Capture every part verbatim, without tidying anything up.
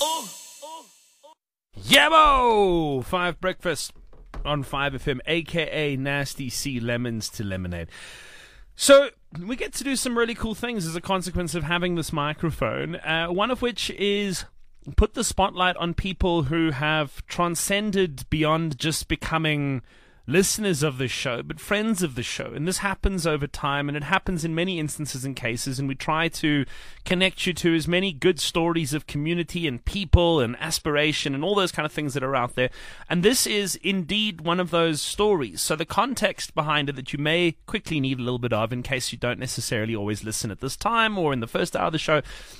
Yabo! Five Breakfast on five F M, a k a. Nasty C, Lemons to Lemonade. So, we get to do some really cool things as a consequence of having this microphone, uh, one of which is put the spotlight on people who have transcended beyond just becoming listeners of the show, but friends of the show. And this happens over time, and it happens in many instances and cases, and we try to connect you to as many good stories of community and people and aspiration and all those kind of things that are out there. And this is indeed one of those stories. So the context behind it that you may quickly need a little bit of in case you don't necessarily always listen at this time or in the first hour of the show.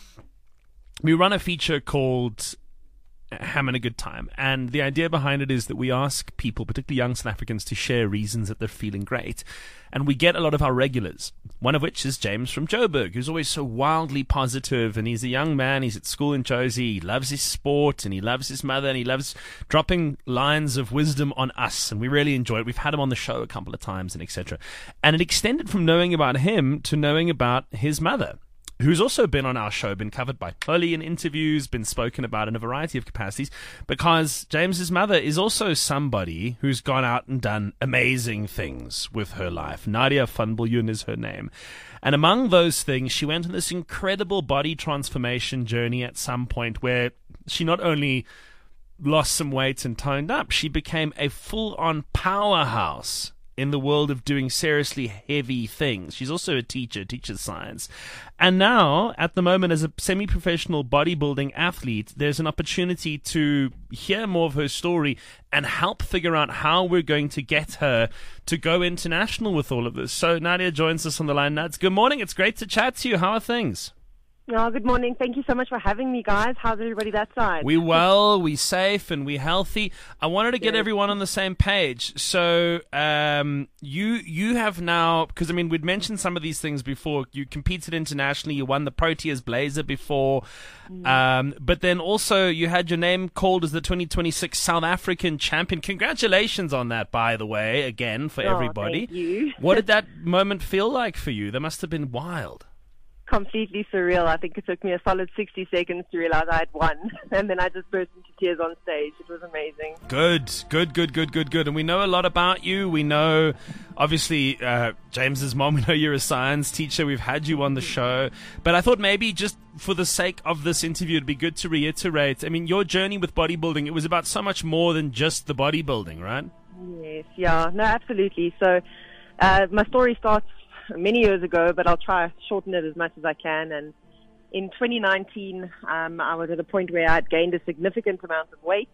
We run a feature called Having a Good Time, and the idea behind it is that we ask people, particularly young South Africans, to share reasons that they're feeling great, and we get a lot of our regulars, one of which is James from Joburg, who's always so wildly positive, and he's a young man, he's at school in Josie, he loves his sport, and he loves his mother, and he loves dropping lines of wisdom on us, and we really enjoy it. We've had him on the show a couple of times, and et cetera. And it extended from knowing about him to knowing about his mother, who's also been on our show, been covered by Chloe in interviews, been spoken about in a variety of capacities, because James's mother is also somebody who's gone out and done amazing things with her life. Nadia van Biljoen is her name. And among those things, she went on this incredible body transformation journey at some point where she not only lost some weight and toned up, she became a full-on powerhouse in the world of doing seriously heavy things. She's also a teacher, teaches science. And now, at the moment, as a semi-professional bodybuilding athlete, there's an opportunity to hear more of her story and help figure out how we're going to get her to go international with all of this. So Nadia joins us on the line. Nads, good morning. It's great to chat to you. How are things? Oh, good morning. Thank you so much for having me, guys. How's everybody that side? We well, we safe, and we healthy. I wanted to get Yes. everyone on the same page. So um, you you have now, because I mean, we'd mentioned some of these things before. You competed internationally. You won the Proteas Blazer before. Mm. Um, but then also you had your name called as the twenty twenty-six South African champion. Congratulations on that, by the way, again, for Oh, everybody. thank you. What did that moment feel like for you? That must have been wild. Completely surreal. I think it took me a solid sixty seconds to realize I had won, and then I just burst into tears on stage. It was amazing. Good, good, good, good, good, good. And we know a lot about you. We know, obviously, uh, James's mom, we know you're a science teacher. We've had you on the show. But I thought maybe just for the sake of this interview, it'd be good to reiterate. I mean, your journey with bodybuilding, it was about so much more than just the bodybuilding, right? Yes, yeah, no, absolutely. So uh, my story starts many years ago, but I'll try to shorten it as much as I can. And in twenty nineteen, um, I was at a point where I'd gained a significant amount of weight,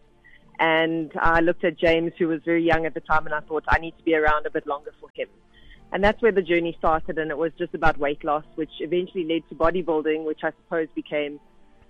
and I looked at James, who was very young at the time, and I thought I need to be around a bit longer for him. And that's where the journey started, and it was just about weight loss, which eventually led to bodybuilding, which I suppose became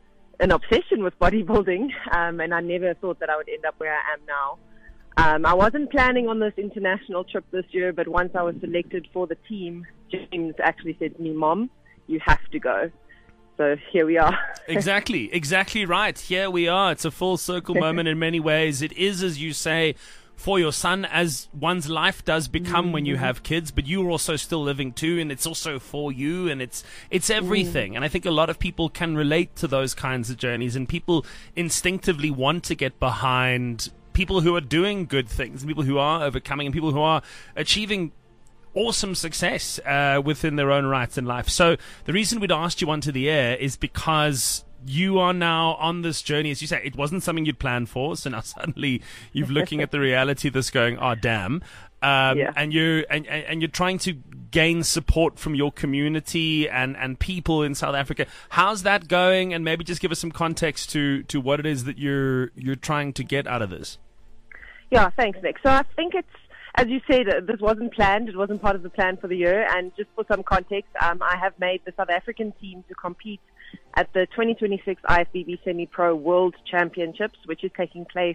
an obsession with bodybuilding, um, and I never thought that I would end up where I am now. Um, I wasn't planning on this international trip this year, but once I was selected for the team, James actually said to me, "Mom, you have to go." So here we are. Exactly, exactly right. Here we are. It's a full circle moment in many ways. It is, as you say, for your son, as one's life does become mm-hmm. when you have kids, but you're also still living too, and it's also for you, and it's it's everything. Mm. And I think a lot of people can relate to those kinds of journeys, and people instinctively want to get behind people who are doing good things, and people who are overcoming, and people who are achieving awesome success uh, within their own rights in life. So the reason we'd asked you onto the air is because you are now on this journey. As you say, it wasn't something you'd planned for, so now suddenly you're looking at the reality of this going, oh, damn. Um, yeah. and you and, and you're trying to gain support from your community and, and people in South Africa. How's that going? And maybe just give us some context to, to what it is that you're you're trying to get out of this. Yeah, thanks, Nick. So I think it's, as you said, uh, this wasn't planned. It wasn't part of the plan for the year. And just for some context, um, I have made the South African team to compete at the twenty twenty-six I F B B Semi-Pro World Championships, which is taking place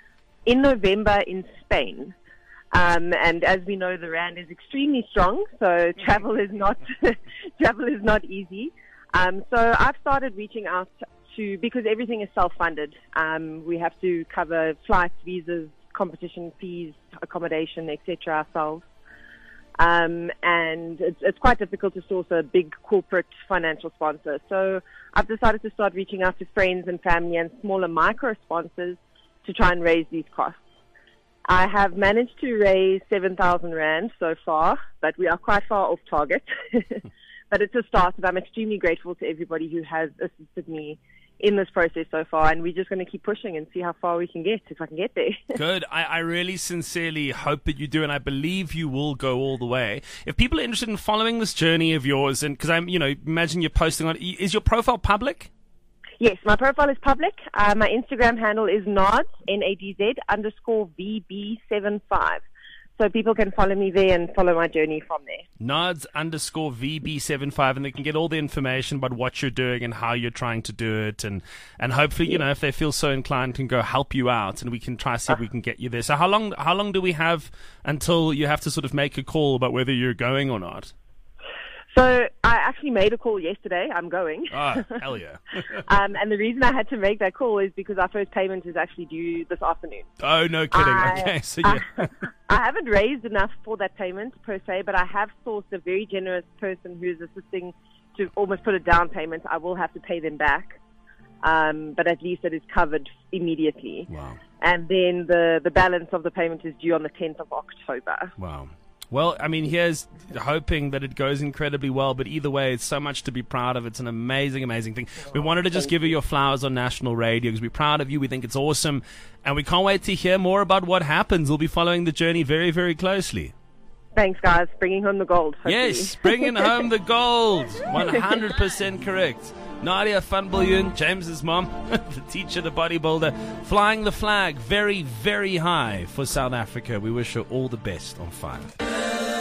in November in Spain. Um, and as we know, the rand is extremely strong, so travel is not travel is not easy. Um, so I've started reaching out to, because everything is self-funded. Um, we have to cover flights, visas, competition fees, accommodation, et cetera ourselves. Um, and it's, it's quite difficult to source a big corporate financial sponsor. So I've decided to start reaching out to friends and family and smaller micro sponsors to try and raise these costs. I have managed to raise seven thousand rand so far, but we are quite far off target. But it's a start, and I'm extremely grateful to everybody who has assisted me in this process so far, and we're just going to keep pushing and see how far we can get, if I can get there. Good. I, I really sincerely hope that you do, and I believe you will go all the way. If people are interested in following this journey of yours, and because I'm, you know, imagine you're posting on, is your profile public? Yes, my profile is public. Uh, my Instagram handle is Nadz, N A D Z, underscore V B seven five. So people can follow me there and follow my journey from there. Nadz underscore V B seven five, and they can get all the information about what you're doing and how you're trying to do it, and, and hopefully, you know, if they feel so inclined, can go help you out, and we can try to see if we can get you there. So how long how long do we have until you have to sort of make a call about whether you're going or not? So I actually made a call yesterday. I'm going. Oh, hell yeah. um, and the reason I had to make that call is because our first payment is actually due this afternoon. Oh, no kidding. I, okay, so yeah. I, I haven't raised enough for that payment per se, but I have sourced a very generous person who is assisting to almost put a down payment. I will have to pay them back, um, but at least it is covered immediately. Wow. And then the, the balance of the payment is due on the tenth of October. Wow. Well, I mean, here's hoping that it goes incredibly well, but either way, it's so much to be proud of. It's an amazing, amazing thing. We wanted to just give you your flowers on national radio because we're proud of you. We think it's awesome, and we can't wait to hear more about what happens. We'll be following the journey very, very closely. Thanks, guys. Bringing home the gold. Hopefully. Yes, bringing home the gold. one hundred percent correct. Nadia van Biljoen, James's mom, the teacher, the bodybuilder, flying the flag very, very high for South Africa. We wish her all the best on five.